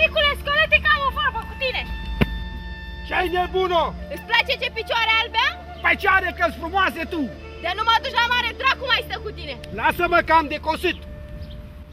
Bunicule, scolă-te că am o vorbă cu tine. Ce-ai nebună? Îți place ce picioare albe am? Păi ce are că-s frumoase tu? De nu mă duci la mare, dracu mai stă cu tine. Lasă-mă că am de cosit.